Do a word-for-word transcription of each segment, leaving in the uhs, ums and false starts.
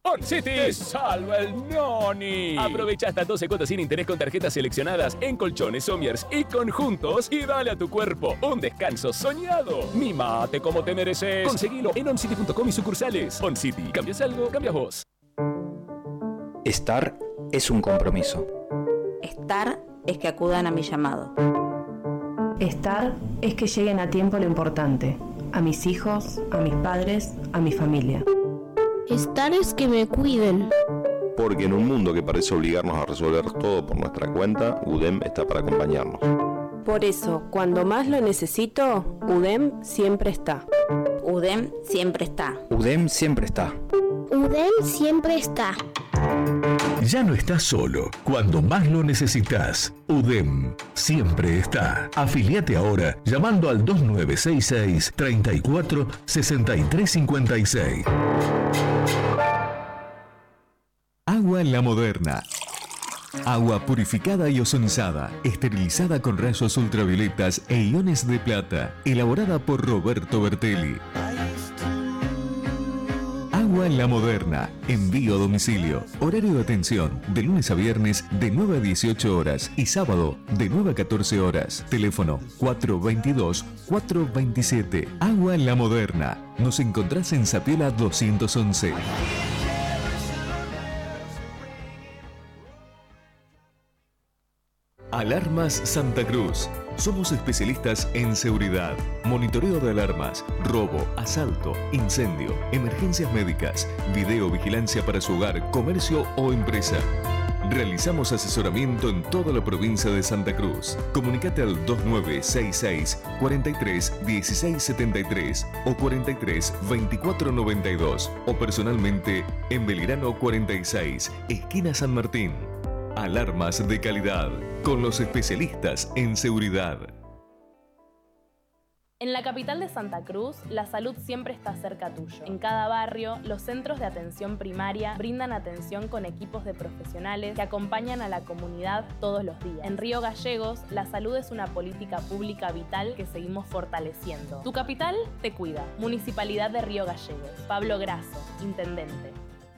OnCity te salva el noni. Aprovecha hasta doce cuotas sin interés con tarjetas seleccionadas en colchones, sommiers y conjuntos y dale a tu cuerpo un descanso soñado. Mimate como te mereces. Conseguilo en oncity punto com y sucursales. OnCity. ¿Cambias algo? Cambias vos. Estar es un compromiso. Estar es que acudan a mi llamado. Estar es que lleguen a tiempo lo importante. A mis hijos, a mis padres, a mi familia. Estar es que me cuiden. Porque en un mundo que parece obligarnos a resolver todo por nuestra cuenta, U D E M está para acompañarnos. Por eso, cuando más lo necesito, U D E M siempre está. U D E M siempre está. U D E M siempre está. U D E M siempre está. Ya no estás solo. Cuando más lo necesitas, U D E M siempre está. Afiliate ahora llamando al dos nueve seis seis, treinta y cuatro, sesenta y tres cincuenta y seis. Agua La Moderna. Agua purificada y ozonizada, esterilizada con rayos ultravioletas e iones de plata, elaborada por Roberto Bertelli. Agua La Moderna, envío a domicilio, horario de atención, de lunes a viernes de nueve a dieciocho horas y sábado de nueve a catorce horas. Teléfono cuatro veintidós, cuatro veintisiete. Agua La Moderna. Nos encontrás en Zapiola doscientos once. Alarmas Santa Cruz. Somos especialistas en seguridad, monitoreo de alarmas, robo, asalto, incendio, emergencias médicas, videovigilancia para su hogar, comercio o empresa. Realizamos asesoramiento en toda la provincia de Santa Cruz. Comunicate al dos nueve seis seis, cuarenta y tres, dieciséis setenta y tres o cuarenta y tres, veinticuatro noventa y dos o personalmente en Belgrano cuarenta y seis, esquina San Martín. Alarmas de calidad, con los especialistas en seguridad. En la capital de Santa Cruz, la salud siempre está cerca tuyo. En cada barrio, los centros de atención primaria brindan atención con equipos de profesionales que acompañan a la comunidad todos los días. En Río Gallegos, la salud es una política pública vital que seguimos fortaleciendo. Tu capital te cuida. Municipalidad de Río Gallegos. Pablo Grasso, Intendente.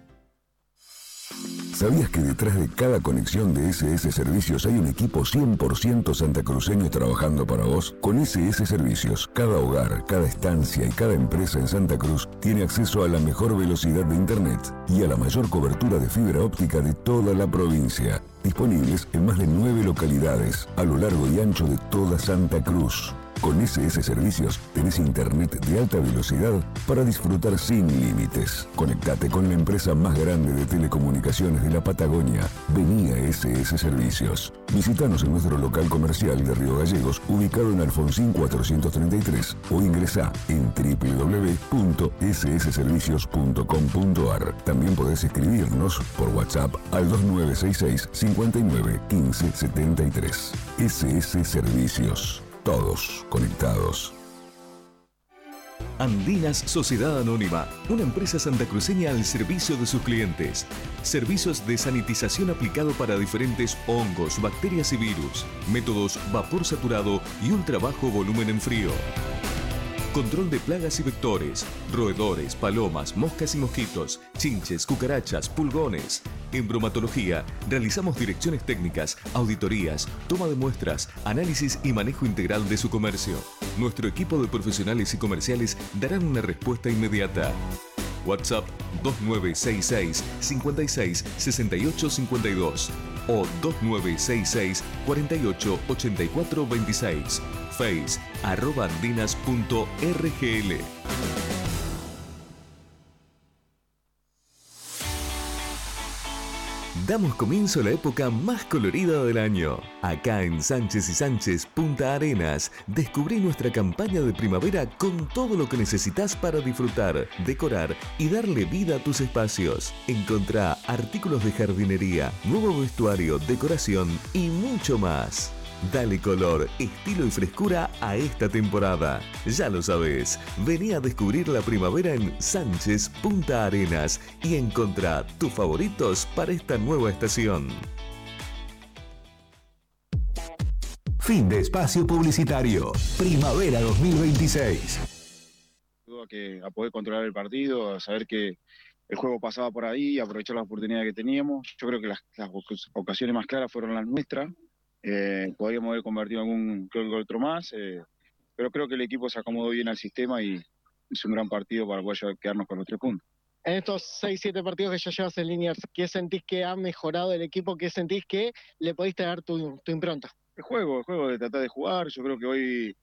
¿Sabías que detrás de cada conexión de S S Servicios hay un equipo cien por ciento santacruceño trabajando para vos? Con S S Servicios, cada hogar, cada estancia y cada empresa en Santa Cruz tiene acceso a la mejor velocidad de Internet y a la mayor cobertura de fibra óptica de toda la provincia. Disponibles en más de nueve localidades a lo largo y ancho de toda Santa Cruz. Con S S Servicios tenés internet de alta velocidad para disfrutar sin límites. Conectate con la empresa más grande de telecomunicaciones de la Patagonia. Vení a S S Servicios. Visítanos en nuestro local comercial de Río Gallegos, ubicado en Alfonsín cuatrocientos treinta y tres, o ingresá en doble u doble u doble u punto s s servicios punto com punto a r. También podés escribirnos por WhatsApp al dos nueve seis seis, cincuenta y nueve, quince setenta y tres. S S Servicios. Todos conectados. Andinas Sociedad Anónima, una empresa santacruceña al servicio de sus clientes. Servicios de sanitización aplicado para diferentes hongos, bacterias y virus. Métodos vapor saturado y ultra bajo volumen en frío. Control de plagas y vectores, roedores, palomas, moscas y mosquitos, chinches, cucarachas, pulgones. En bromatología, realizamos direcciones técnicas, auditorías, toma de muestras, análisis y manejo integral de su comercio. Nuestro equipo de profesionales y comerciales darán una respuesta inmediata. WhatsApp dos nueve seis seis, cincuenta y seis, sesenta y ocho cincuenta y dos o dos nueve seis seis, cuarenta y ocho, ochenta y cuatro veintiséis. Face, arroba andinas punto r g l. Damos comienzo a la época más colorida del año. Acá en Sánchez y Sánchez Punta Arenas, descubrí nuestra campaña de primavera con todo lo que necesitas para disfrutar, decorar y darle vida a tus espacios. Encontrá artículos de jardinería, nuevo vestuario, decoración y mucho más. Dale color, estilo y frescura a esta temporada. Ya lo sabes, vení a descubrir la primavera en Sánchez Punta Arenas y encontrá tus favoritos para esta nueva estación. Fin de espacio publicitario. Primavera dos mil veintiséis. A, que, a poder controlar el partido, a saber que el juego pasaba por ahí, aprovechar las oportunidades que teníamos. Yo creo que las, las ocasiones más claras fueron las nuestras. Eh, podríamos haber convertido algún creo que otro más, eh, pero creo que el equipo se acomodó bien al sistema y es un gran partido para poder quedarnos con los tres puntos. En estos seis, siete partidos que ya llevas en Liniers, ¿qué sentís que ha mejorado el equipo? ¿Qué sentís que le podiste dar tu, tu impronta? El juego, el juego de tratar de jugar. Yo creo que hoy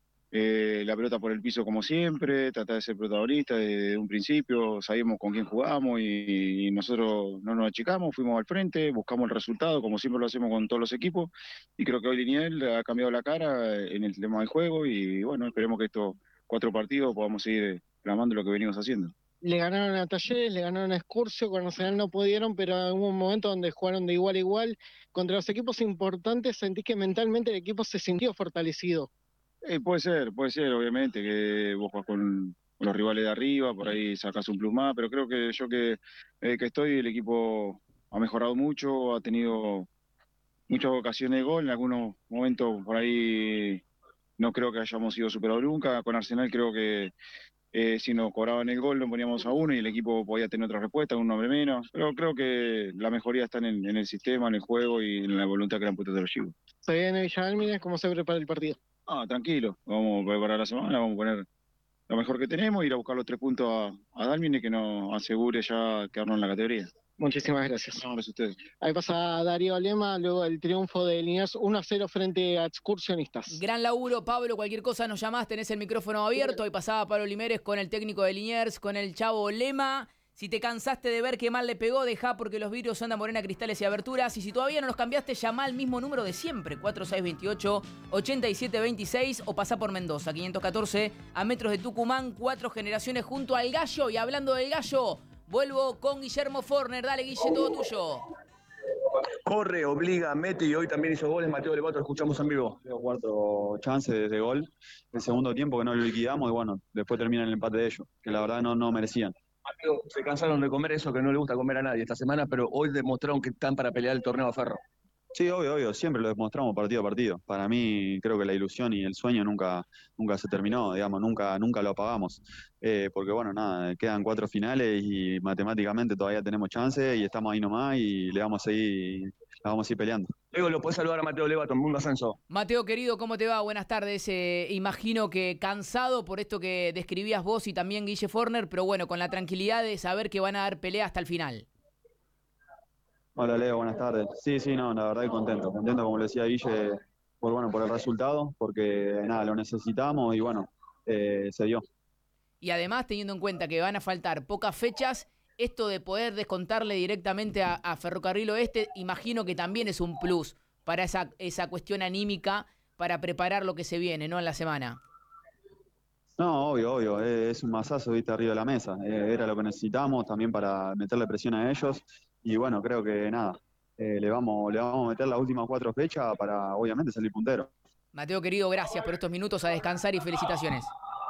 eh, la pelota por el piso como siempre, tratar de ser protagonista desde un principio, sabíamos con quién jugamos y, y nosotros no nos achicamos, fuimos al frente, buscamos el resultado como siempre lo hacemos con todos los equipos y creo que hoy Liniers ha cambiado la cara en el tema del juego y bueno, esperemos que estos cuatro partidos podamos seguir clamando lo que venimos haciendo. Le ganaron a Talleres, le ganaron a Excursio, con Nacional no pudieron, pero hubo un momento donde jugaron de igual a igual. Contra los equipos importantes, ¿sentís que mentalmente el equipo se sintió fortalecido? Eh, puede ser, puede ser, obviamente, que vos jugás con, con los rivales de arriba, por ahí sacás un plus más, pero creo que yo que, eh, que estoy, el equipo ha mejorado mucho, ha tenido muchas ocasiones de gol, en algunos momentos por ahí no creo que hayamos sido superados nunca. Con Arsenal creo que Eh, si nos cobraban el gol, lo poníamos a uno y el equipo podía tener otra respuesta, un hombre menos. Pero creo que la mejoría está en el, en el sistema, en el juego y en la voluntad que le han puesto de los chicos. Se viene Villa Dálmine, ¿cómo se prepara el partido? Ah, tranquilo, vamos a preparar la semana, vamos a poner lo mejor que tenemos, ir a buscar los tres puntos a, a Dálmine que nos asegure ya quedarnos en la categoría. Muchísimas gracias. No, gracias a ustedes. Ahí pasa Darío Lema, luego del triunfo de Liniers uno a cero frente a Excursionistas. Gran laburo, Pablo. Cualquier cosa nos llamás, tenés el micrófono abierto. Ahí pasaba Pablo Limeres con el técnico de Liniers, con el chavo Lema. Si te cansaste de ver qué mal le pegó, dejá porque los vidrios andan morena, cristales y aberturas. Y si todavía no los cambiaste, llamá al mismo número de siempre, cuatro seis dos ocho, ocho siete dos seis, o pasá por Mendoza, quinientos catorce, a metros de Tucumán, cuatro generaciones junto al Gallo. Y hablando del Gallo, vuelvo con Guillermo Forner. Dale, Guille, todo tuyo. Corre, obliga, mete y hoy también hizo goles. Mateo Levato, lo escuchamos en vivo. Cuarto chance de gol. El segundo tiempo que no lo liquidamos y bueno, después termina el empate de ellos, que la verdad no, no merecían. Mateo, se cansaron de comer eso que no le gusta comer a nadie esta semana, pero hoy demostraron que están para pelear el torneo a Ferro. Sí, obvio, obvio, siempre lo demostramos partido a partido. Para mí creo que la ilusión y el sueño nunca, nunca se terminó, digamos, nunca, nunca lo apagamos. Eh, porque bueno, nada, quedan cuatro finales y matemáticamente todavía tenemos chance y estamos ahí nomás y le vamos a seguir, la vamos a ir peleando. Luego lo puedes saludar a Mateo Levato, Mundo Ascenso. Mateo, querido, ¿cómo te va? Buenas tardes. Eh, imagino que cansado por esto que describías vos y también Guille Forner, pero bueno, con la tranquilidad de saber que van a dar pelea hasta el final. Hola Leo, buenas tardes. Sí, sí, no, la verdad que contento, contento como le decía Guille, por bueno, por el resultado, porque nada, lo necesitamos y bueno, eh, se dio. Y además, teniendo en cuenta que van a faltar pocas fechas, esto de poder descontarle directamente a, a Ferrocarril Oeste, imagino que también es un plus para esa, esa cuestión anímica, para preparar lo que se viene, ¿no? En la semana. No, obvio, obvio, es un mazazo, viste, arriba de la mesa. Eh, era lo que necesitamos también para meterle presión a ellos. Y bueno, creo que nada, eh, le vamos le vamos a meter las últimas cuatro fechas para obviamente salir puntero. Mateo, querido, gracias por estos minutos, a descansar y felicitaciones.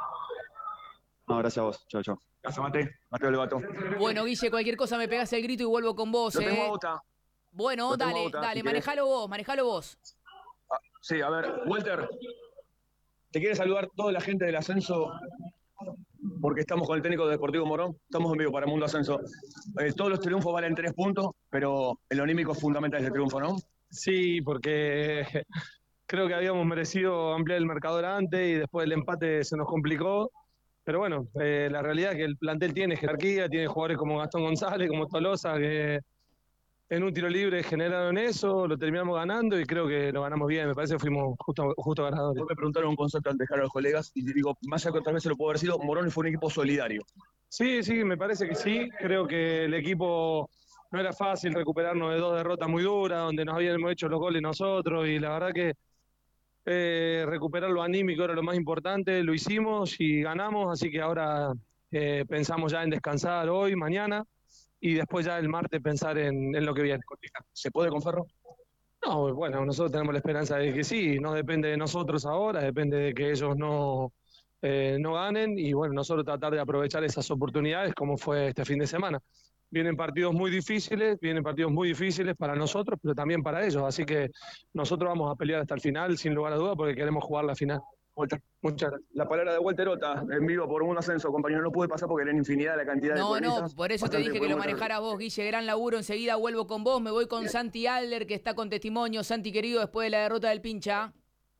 No, gracias a vos, chao, chao. Gracias, Mate. Mateo Levato. Bueno, Guille, cualquier cosa me pegás el grito y vuelvo con vos. Lo eh. tengo auta. Bueno, Lo tengo dale, auta, dale, si manejalo querés. vos, manejalo vos. Ah, sí, a ver, Walter, te quiere saludar toda la gente del ascenso porque estamos con el técnico de Deportivo Morón, estamos en vivo para Mundo Ascenso. Eh, todos los triunfos valen tres puntos, pero el anímico es fundamental ese triunfo, ¿no? Sí, porque creo que habíamos merecido ampliar el marcador antes y después el empate se nos complicó. Pero bueno, eh, la realidad es que el plantel tiene jerarquía, tiene jugadores como Gastón González, como Tolosa, que en un tiro libre generaron eso, lo terminamos ganando y creo que lo ganamos bien. Me parece que fuimos justo, justo ganadores. Vos me preguntaron un concepto antes de dejar a los colegas y te digo, más allá que otras veces lo pudo haber sido, Morón fue un equipo solidario. Sí, sí, me parece que sí. Creo que el equipo no era fácil recuperarnos de dos derrotas muy duras, donde nos habíamos hecho los goles nosotros y la verdad que eh, recuperar lo anímico era lo más importante. Lo hicimos y ganamos, así que ahora eh, pensamos ya en descansar hoy, mañana. Y después ya el martes pensar en, en lo que viene. ¿Se puede con Ferro? No, bueno, nosotros tenemos la esperanza de que sí, no depende de nosotros ahora, depende de que ellos no, eh, no ganen y bueno, nosotros tratar de aprovechar esas oportunidades como fue este fin de semana. Vienen partidos muy difíciles, vienen partidos muy difíciles para nosotros, pero también para ellos, así que nosotros vamos a pelear hasta el final sin lugar a dudas porque queremos jugar la final. Walter. Muchas gracias. La palabra de Walter Ota, en vivo por un ascenso, compañero. No pude pasar porque eran infinidad la cantidad de No, no, cornistas. por eso te Bastante, dije que lo podemos manejaras vos, Guille. Gran laburo, enseguida vuelvo con vos. Me voy con Santi Alder, que está con testimonio. Santi, querido, después de la derrota del Pincha.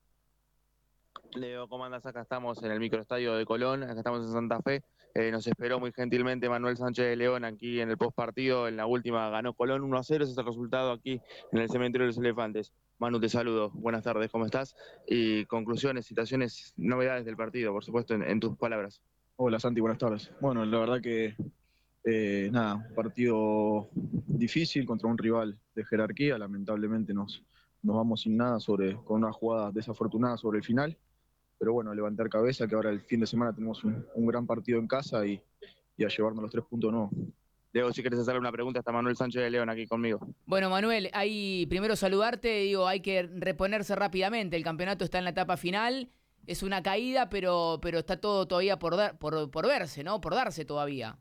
Leo, ¿cómo andás? Acá estamos en el microestadio de Colón, acá estamos en Santa Fe. Eh, nos esperó muy gentilmente Manuel Sánchez de León aquí en el postpartido. En la última ganó Colón uno a cero, ese es el resultado aquí en el Cementerio de los Elefantes. Manu, te saludo. Buenas tardes, ¿cómo estás? Y conclusiones, citaciones, novedades del partido, por supuesto, en, en tus palabras. Hola Santi, buenas tardes. Bueno, la verdad que eh, nada, un partido difícil contra un rival de jerarquía. Lamentablemente nos, nos vamos sin nada sobre, con una jugada desafortunada sobre el final. Pero bueno, levantar cabeza, que ahora el fin de semana tenemos un, un gran partido en casa y, y a llevarnos los tres puntos no. Diego, si querés hacerle una pregunta, está Manuel Sánchez de León aquí conmigo. Bueno, Manuel, hay primero saludarte, digo, hay que reponerse rápidamente. El campeonato está en la etapa final, es una caída, pero, pero está todo todavía por, dar, por, por verse, ¿no? Por darse todavía.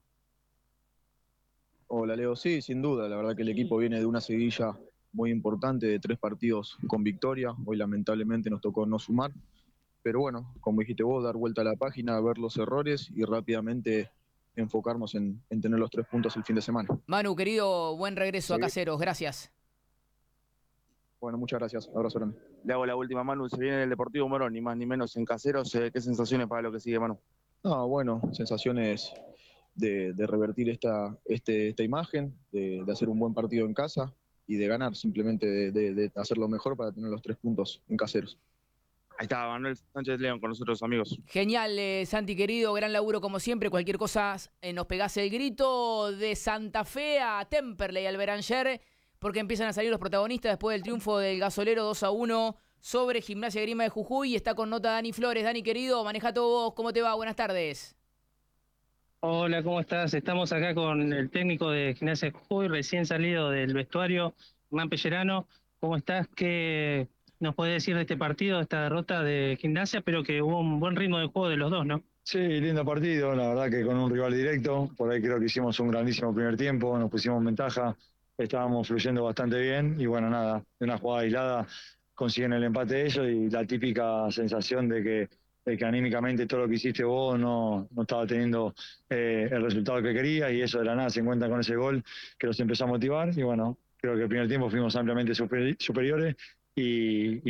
Hola Leo, sí, sin duda. La verdad que el equipo viene de una seguilla muy importante de tres partidos con victoria. Hoy lamentablemente nos tocó no sumar. Pero bueno, como dijiste vos, dar vuelta a la página, ver los errores y rápidamente enfocarnos en, en tener los tres puntos el fin de semana. Manu, querido, buen regreso Sí. a Caseros, gracias. Bueno, muchas gracias. Abrazo grande. Le hago la última, Manu. Se viene el Deportivo Morón, ni más ni menos en Caseros. Eh, ¿Qué sensaciones para lo que sigue, Manu? No, bueno, sensaciones de, de revertir esta, este, esta imagen, de, de hacer un buen partido en casa y de ganar, simplemente de, de, de hacer lo mejor para tener los tres puntos en Caseros. Ahí está Manuel Sánchez de León con nosotros, amigos. Genial, eh, Santi querido, gran laburo como siempre. Cualquier cosa eh, nos pegás el grito. De Santa Fe a Temperley, al Beranger, porque empiezan a salir los protagonistas después del triunfo del Gasolero dos a uno sobre Gimnasia Grima de Jujuy. Y está con nota Dani Flores. Dani querido, maneja todo vos, ¿cómo te va? Buenas tardes. Hola, ¿cómo estás? Estamos acá con el técnico de Gimnasia de Jujuy, recién salido del vestuario, Hernán Pellerano. ¿Cómo estás? ¿Qué nos podés decir de este partido, de esta derrota de Gimnasia, pero que hubo un buen ritmo de juego de los dos, ¿no? Sí, lindo partido, la verdad que con un rival directo, por ahí creo que hicimos un grandísimo primer tiempo, nos pusimos en ventaja, estábamos fluyendo bastante bien y bueno, nada, de una jugada aislada consiguen el empate ellos y la típica sensación de que, de que anímicamente todo lo que hiciste vos no, no estaba teniendo eh, el resultado que querías y eso de la nada se encuentra con ese gol que los empezó a motivar y bueno, creo que el primer tiempo fuimos ampliamente super- superiores y, y